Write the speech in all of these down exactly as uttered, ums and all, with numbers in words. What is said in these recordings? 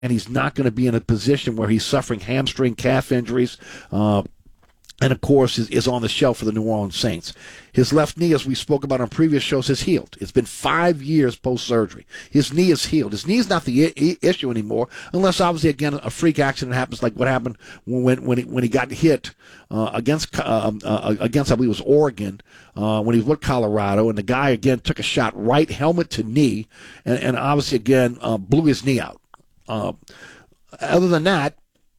and he's not going to be in a position where he's suffering hamstring, calf injuries, uh, and, of course, is, is on the shelf for the New Orleans Saints. His left knee, as we spoke about on previous shows, has healed. It's been five years post-surgery. His knee is healed. His knee is not the I- issue anymore, unless, obviously, again, a freak accident happens like what happened when when he, when he got hit uh, against, uh, uh, against, I believe it was Oregon, uh, when he was with Colorado, and the guy, again, took a shot right helmet to knee, and, and obviously, again, uh, blew his knee out. Uh, other than that,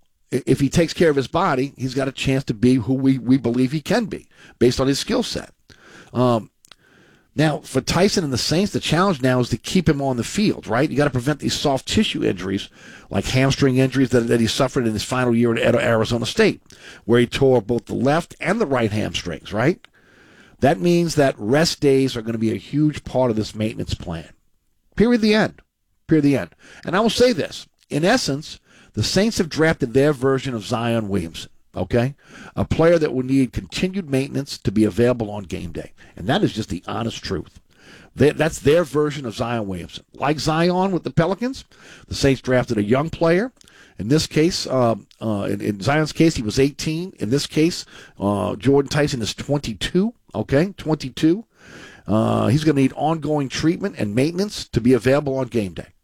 if he takes care of his body, he's got a chance to be who we, we believe he can be based on his skill set. Um, now, for Tyson and the Saints, the challenge now is to keep him on the field, right? You got to prevent these soft tissue injuries, like hamstring injuries that, that he suffered in his final year at Arizona State, where he tore both the left and the right hamstrings, right? That means that rest days are going to be a huge part of this maintenance plan. Period, the end. Period, the end. And I will say this. In essence, the Saints have drafted their version of Zion Williamson, okay? A player that will need continued maintenance to be available on game day. And that is just the honest truth. They, that's their version of Zion Williamson. Like Zion with the Pelicans, the Saints drafted a young player. In this case, uh, uh, in, in Zion's case, he was eighteen. In this case, uh, Jordan Tyson is twenty-two, okay? twenty-two. Uh, he's going to need ongoing treatment and maintenance to be available on game day.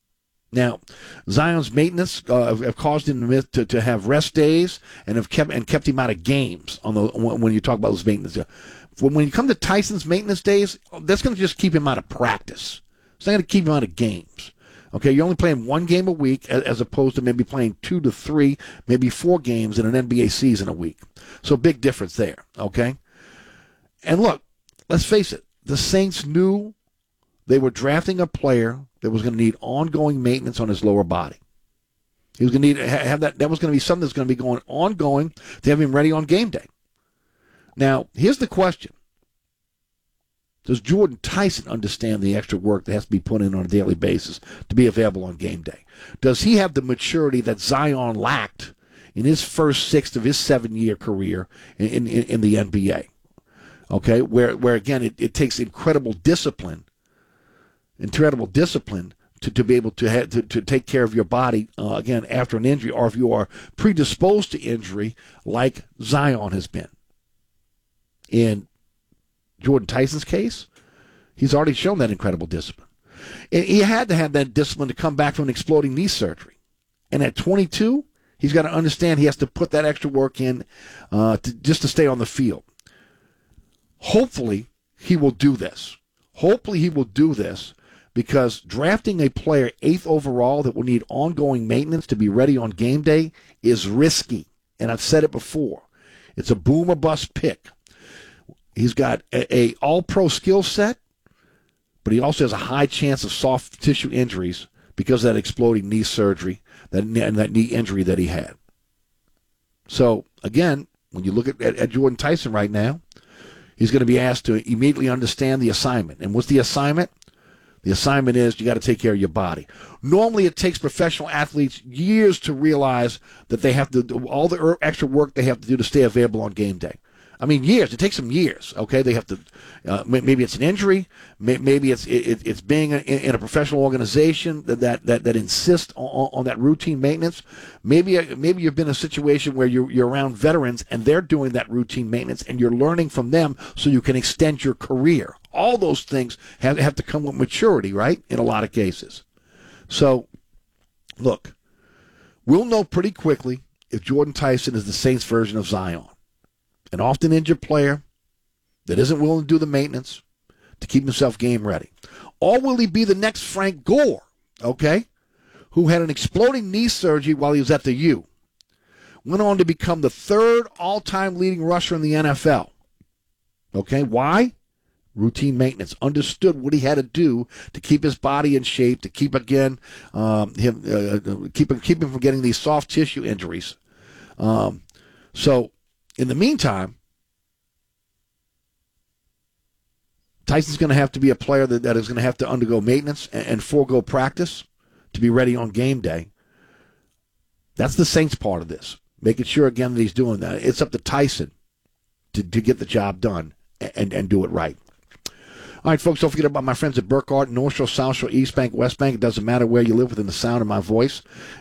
Now, Zion's maintenance uh, have caused him to, to have rest days and have kept and kept him out of games. On the when you talk about those maintenance, when when you come to Tyson's maintenance days, that's going to just keep him out of practice. It's not going to keep him out of games. Okay, you're only playing one game a week as, as opposed to maybe playing two to three, maybe four games in an N B A season a week. So big difference there. Okay, and look, let's face it, the Saints knew they were drafting a player that was going to need ongoing maintenance on his lower body. He was going to need have that. That was going to be something that's going to be going ongoing to have him ready on game day. Now, here's the question: does Jordan Tyson understand the extra work that has to be put in on a daily basis to be available on game day? Does he have the maturity that Zion lacked in his first sixth of his seven-year career in in, in the N B A? Okay, where where again it, it takes incredible discipline. incredible discipline to, to be able to, have, to to take care of your body, uh, again, after an injury, or if you are predisposed to injury like Zion has been. In Jordan Tyson's case, he's already shown that incredible discipline. And he had to have that discipline to come back from an exploding knee surgery. And at twenty-two, he's got to understand he has to put that extra work in uh, to, just to stay on the field. Hopefully, he will do this. Hopefully, he will do this. Because drafting a player eighth overall that will need ongoing maintenance to be ready on game day is risky. And I've said it before. It's a boom or bust pick. He's got a, a all-pro skill set, but he also has a high chance of soft tissue injuries because of that exploding knee surgery that, and that knee injury that he had. So, again, when you look at, at, at Jordan Tyson right now, he's going to be asked to immediately understand the assignment. And what's the assignment? The assignment is you got to take care of your body. Normally, it takes professional athletes years to realize that they have to do all the extra work they have to do to stay available on game day. I mean, years. It takes them years. Okay, they have to. Uh, maybe it's an injury. Maybe it's it, it's being in a professional organization that that that, that insists on, on that routine maintenance. Maybe maybe you've been in a situation where you're you're around veterans and they're doing that routine maintenance, and you're learning from them so you can extend your career. All those things have have to come with maturity, right? In a lot of cases. So, look, we'll know pretty quickly if Jordan Tyson is the Saints' version of Zion. An often injured player that isn't willing to do the maintenance to keep himself game ready. Or will he be the next Frank Gore, okay, who had an exploding knee surgery while he was at the U? Went on to become the third all-time leading rusher in the N F L. Okay, why? Routine maintenance. Understood what he had to do to keep his body in shape, to keep, again, um, him, uh, keep, him, keep him from getting these soft tissue injuries. Um, so, in the meantime, Tyson's going to have to be a player that, that is going to have to undergo maintenance and, and forego practice to be ready on game day. That's the Saints part of this. Making sure, again, that he's doing that. It's up to Tyson to, to get the job done and, and do it right. All right, folks, don't forget about my friends at Burkhardt, North Shore, South Shore, East Bank, West Bank. It doesn't matter where you live within the sound of my voice.